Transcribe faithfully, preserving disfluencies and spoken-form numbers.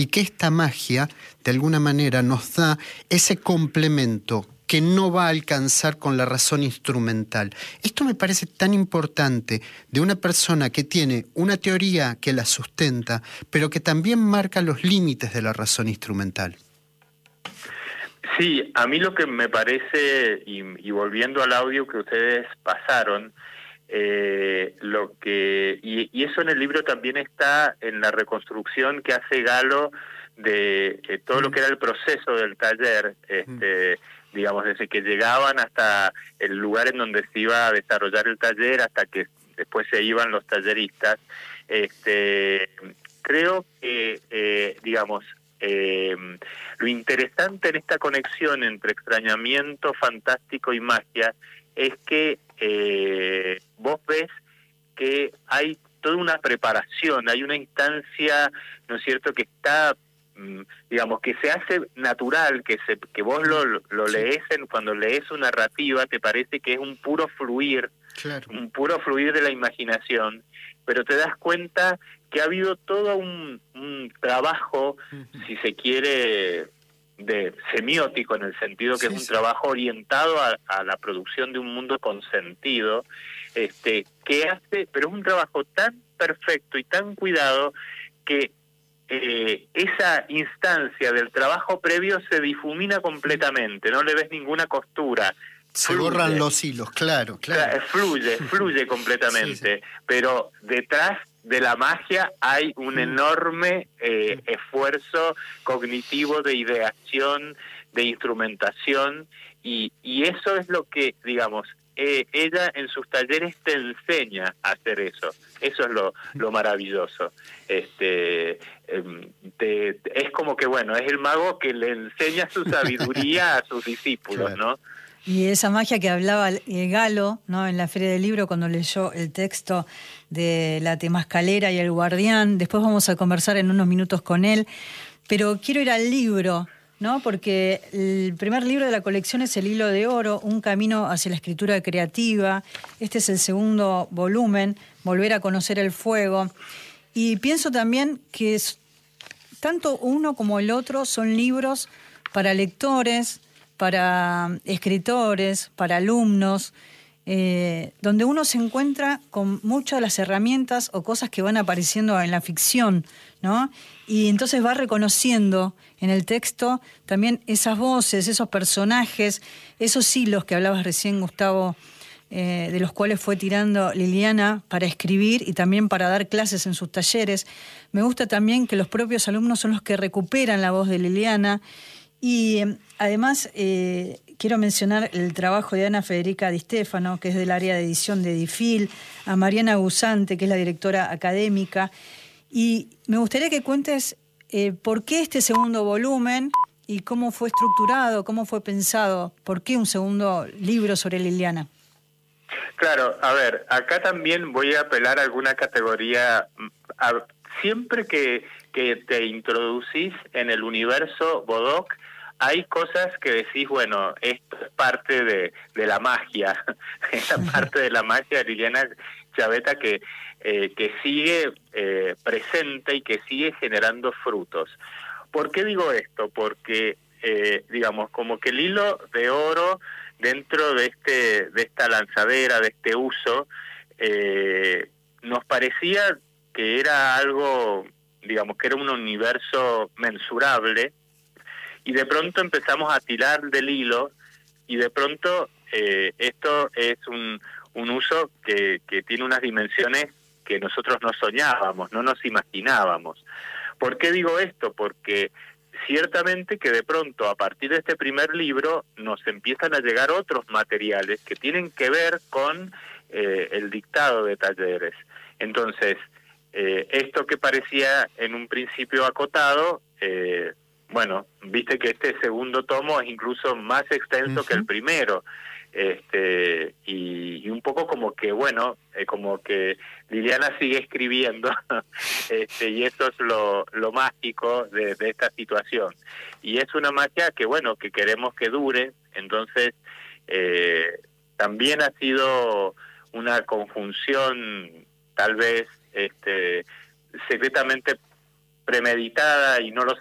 y que esta magia, de alguna manera, nos da ese complemento que no va a alcanzar con la razón instrumental. Esto me parece tan importante de una persona que tiene una teoría que la sustenta, pero que también marca los límites de la razón instrumental. Sí, a mí lo que me parece, y, y volviendo al audio que ustedes pasaron, eh, lo que y, y eso en el libro también está en la reconstrucción que hace Galo de eh, todo mm. lo que era el proceso del taller, este, mm. digamos, desde que llegaban hasta el lugar en donde se iba a desarrollar el taller, hasta que después se iban los talleristas. Este, creo que, eh, digamos, Eh, lo interesante en esta conexión entre extrañamiento, fantástico y magia es que eh, vos ves que hay toda una preparación, hay una instancia, ¿no es cierto?, que está, digamos, que se hace natural, que se que vos lo, lo lees en, cuando lees una narrativa, te parece que es un puro fluir, claro. un puro fluir de la imaginación, pero te das cuenta que ha habido todo un, un trabajo, uh-huh. si se quiere, de semiótico, en el sentido que sí, es un sí. trabajo orientado a, a la producción de un mundo con sentido, este, que hace, pero es un trabajo tan perfecto y tan cuidado que eh, esa instancia del trabajo previo se difumina completamente, no le ves ninguna costura. Se fluye. Borran los hilos, claro, claro. Fluye, fluye completamente, sí, sí. pero detrás de la magia hay un enorme eh, esfuerzo cognitivo de ideación, de instrumentación, y, y eso es lo que, digamos, eh, ella en sus talleres te enseña a hacer eso. Eso es lo, lo maravilloso. Este, eh, te, es como que, bueno, es el mago que le enseña su sabiduría a sus discípulos, claro. ¿no? Y esa magia que hablaba Galo, ¿no?, en la Feria del Libro, cuando leyó el texto de La Temascalera y el Guardián. Después vamos a conversar en unos minutos con él. Pero quiero ir al libro, ¿no?, porque el primer libro de la colección es El Hilo de Oro, un camino hacia la escritura creativa. Este es el segundo volumen, Volver a conocer el fuego. Y pienso también que es, tanto uno como el otro son libros para lectores, para escritores, para alumnos, eh, donde uno se encuentra con muchas de las herramientas o cosas que van apareciendo en la ficción, ¿no? Y entonces va reconociendo en el texto también esas voces, esos personajes, esos hilos que hablabas recién, Gustavo, eh, de los cuales fue tirando Liliana para escribir y también para dar clases en sus talleres. Me gusta también que los propios alumnos son los que recuperan la voz de Liliana. Y además eh, quiero mencionar el trabajo de Ana Federica Di Stefano, que es del área de edición de Difil, a Mariana Gusante, que es la directora académica. Y me gustaría que cuentes eh, por qué este segundo volumen y cómo fue estructurado, cómo fue pensado, por qué un segundo libro sobre Liliana. Claro, a ver, acá también voy a apelar a alguna categoría. A, siempre que, que te introducís en el universo Bodoc, hay cosas que decís, bueno, esto es parte de, de la magia, esa parte de la magia de Liliana Chaveta que, eh, que sigue eh, presente y que sigue generando frutos. ¿Por qué digo esto? Porque, eh, digamos, como que el hilo de oro dentro de este de esta lanzadera, de este uso, eh, nos parecía que era algo, digamos, que era un universo mensurable, y de pronto empezamos a tirar del hilo, y de pronto eh, esto es un, un uso que, que tiene unas dimensiones que nosotros no soñábamos, no nos imaginábamos. ¿Por qué digo esto? Porque ciertamente que de pronto a partir de este primer libro nos empiezan a llegar otros materiales que tienen que ver con eh, el dictado de talleres. Entonces, eh, esto que parecía en un principio acotado, eh, bueno, viste que este segundo tomo es incluso más extenso uh-huh. que el primero, este y, y un poco como que, bueno, eh, como que Liliana sigue escribiendo, este y eso es lo, lo mágico de, de esta situación. Y es una magia que, bueno, que queremos que dure, entonces eh, también ha sido una conjunción, tal vez, este secretamente premeditada y no lo